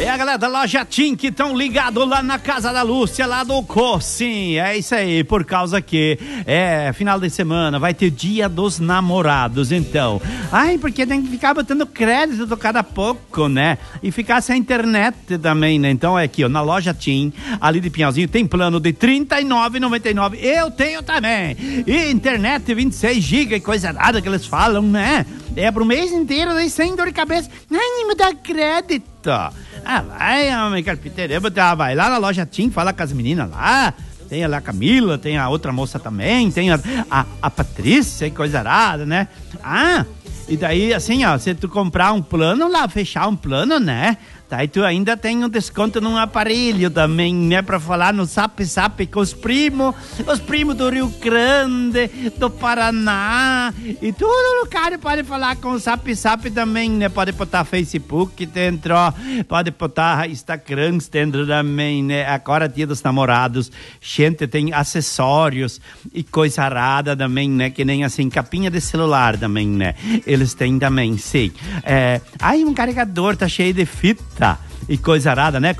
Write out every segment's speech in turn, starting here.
É a galera da Loja TIM que estão ligados lá na casa da Lúcia, lá do Sim, é isso aí, por causa que final de semana vai ter Dia dos Namorados, então. Porque tem que ficar botando crédito cada pouco, né? E ficar sem internet também, né? Então é aqui, ó, na Loja TIM, ali de Pinhalzinho, tem plano de R$ 39,99. Eu tenho também. E internet 26 GB e coisa nada que eles falam, né? É pro mês inteiro, daí sem dor de cabeça. Nem me dá crédito. Vai, homem, carpinteiro, vai lá na Loja TIM, fala com as meninas lá. Tem lá a Camila, tem a outra moça também, tem a Patrícia e coisa arada, né? E daí, assim, ó, se tu comprar um plano lá, fechar um plano, né? Daí tu ainda tem um desconto num aparelho também, né? Pra falar no Zap com os primos do Rio Grande, do Paraná, e tudo o cara pode falar com o Zap também, né? Pode botar Facebook dentro, pode botar Instagram dentro também, né? Agora Dia dos Namorados, gente, tem acessórios e coisa arada também, né? Que nem assim, capinha de celular também, né? Eles têm também, sim. Um carregador tá cheio de fita e coisa arada, né?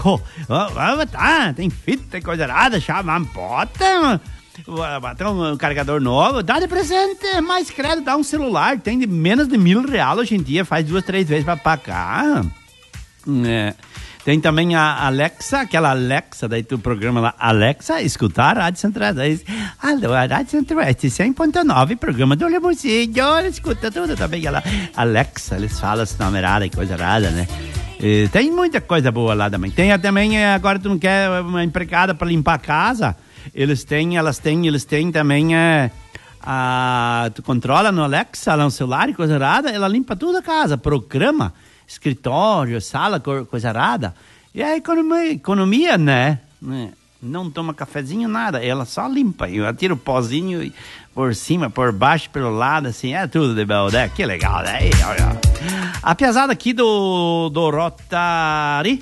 Tem fita e coisa arada, bota um carregador novo, dá de presente, mais crédito, dá um celular, tem de menos de R$1.000 hoje em dia, faz 2, 3 vezes pra pagar. Tem também a Alexa, aquela Alexa, daí tu programa lá, Alexa, escutar a Rádio Centro-Oeste. Alô, a Rádio Centro-Oeste, 100.9, programa do Lemozinho, escuta tudo também. Ela, Alexa, eles falam essa numerada e coisa rara, né? Tem muita coisa boa lá também. Tem também, agora tu não quer uma empregada para limpar a casa, eles têm também, tu controla no Alexa, lá no celular e coisa rara, ela limpa tudo a casa, programa, escritório, sala, coisa arada. E a economia, né? Não toma cafezinho, nada. Ela só limpa. Eu atiro o pozinho por cima, por baixo, pelo lado, assim. É tudo de bom, né? Que legal, né? A piazada aqui do Rotary.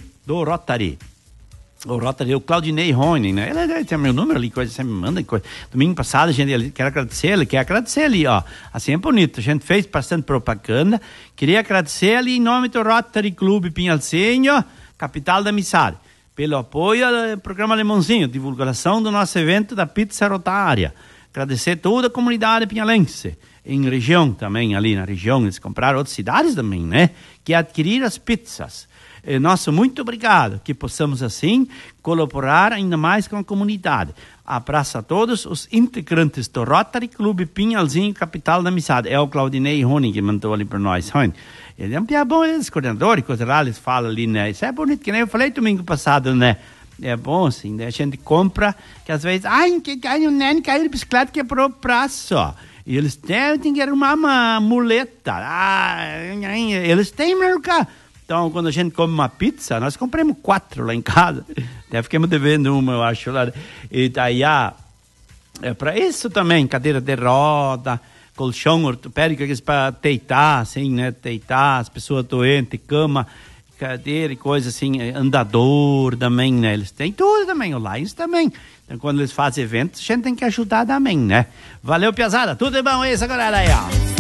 O Claudinei Rony, né? Ele tem meu número ali, coisa, sempre me manda coisa. Domingo passado, a gente quer agradecer ali, ó. Assim é bonito. A gente fez bastante propaganda. Queria agradecer ali em nome do Rotary Clube Pinhalzinho, capital da amizade, pelo apoio ao programa Limãozinho, divulgação do nosso evento da Pizza Rotária. Agradecer toda a comunidade pinhalense, em região também, ali na região, eles compraram outras cidades também, né? Que adquiriram as pizzas. Nosso muito obrigado, que possamos assim colaborar ainda mais com a comunidade. Abraço a todos os integrantes do Rotary Clube Pinhalzinho, capital da amizade. É o Claudinei Rony que mandou ali para nós. Ele é um piá bom, ele é coordenador e coisa lá, eles falam ali, né? Isso é bonito, que nem eu falei domingo passado, né? É bom, assim, né? A gente compra, que às vezes, o nene caiu de bicicleta, quebrou o braço, ó. E eles têm que arrumar uma muleta. Eles têm mercado. Então, quando a gente come uma pizza, nós compramos 4 lá em casa. Até ficamos devendo uma, eu acho, lá. E daí, é para isso também, cadeira de roda, colchão ortopédico, para deitar, assim, né? Deitar as pessoas doentes, cama, cadeira e coisa assim, andador também, né? Eles têm tudo também, o Lions também. Então, quando eles fazem eventos, a gente tem que ajudar também, né? Valeu, piazada. Tudo de bom aí, essa galera aí, ó.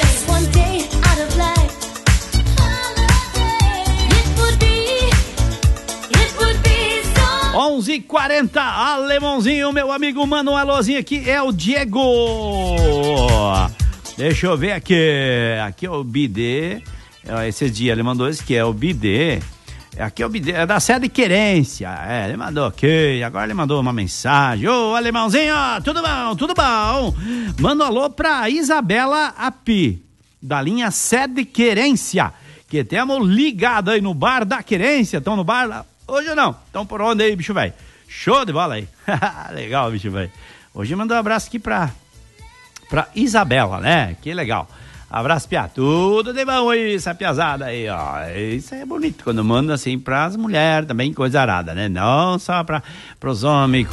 11h40, alemãozinho, meu amigo, manda um alôzinho aqui, é o Diego. Deixa eu ver aqui é o Bidê, esse dia ele mandou esse que é o Bidê, aqui é o Bidê, é da sede Querência, ele mandou aqui, agora ele mandou uma mensagem, ô alemãozinho, tudo bom, manda um alô pra Isabela Api, da linha sede Querência, que temos ligado aí no bar da Querência, estão no bar lá. Hoje não. Então por onde aí, bicho velho? Show de bola aí. Legal, bicho velho. Hoje mandou um abraço aqui pra Isabela, né? Que legal. Abraço, piá. Tudo de bom aí, essa piazada aí, ó. Isso é bonito quando manda assim pras mulheres também, coisa arada, né? Não só pros homens.